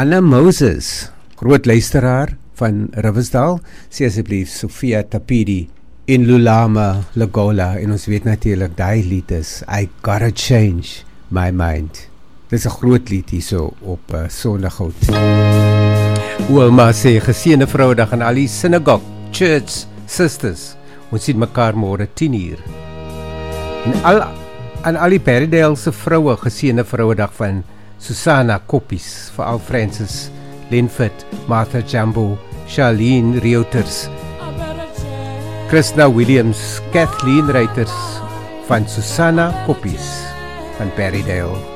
Anna Moses, groot luisteraar van Riversdal, sê asseblief Sofia Tapidi in Lulama, Lagola, en ons weet natuurlik daai lied is I Gotta Change My Mind. Dis 'n groot lied hierso op Sondagoud. Ouma sê geseënde Vrouedag aan al die synagogue, church sisters. Ons sien mekaar môre 10:00. En aan al die Berrydale se vroue geseënde Vrouedag van Susanna Koppies, veral Francis Linford, Martha Jambo, Charlene Reuters, Krishna Williams, Kathleen Reuters van Susanna Koppies van Berrydale.